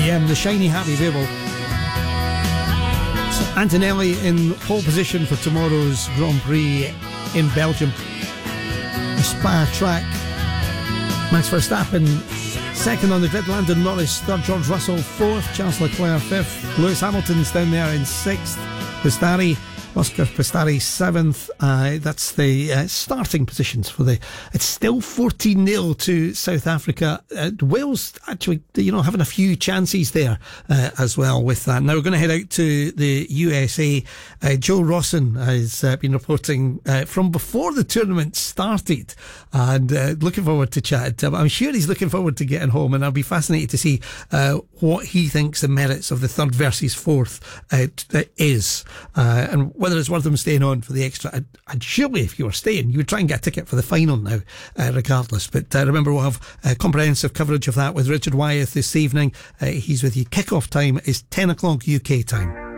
R.E.M., the Shiny Happy Babel. So Antonelli in pole position for tomorrow's Grand Prix in Belgium. The Spa track. Max Verstappen second on the grid, Landon Norris third, George Russell fourth, Charles Leclerc fifth, Lewis Hamilton's down there in sixth, Oscar Piastri seventh. That's the starting positions for the. It's still 14-0 to South Africa. Wales actually, having a few chances there as well with that. Now we're going to head out to the USA. Joe Rawson has been reporting from before the tournament started, and looking forward to chatting to him. I'm sure he's looking forward to getting home, and I'll be fascinated to see what he thinks the merits of the third versus fourth is, and whether it's worth them staying on for the extra. And surely if you were staying, you would try and get a ticket for the final now, regardless. But remember, we'll have comprehensive coverage of that with Richard Wyeth this evening. He's with you. Kick-off time is 10 o'clock UK time.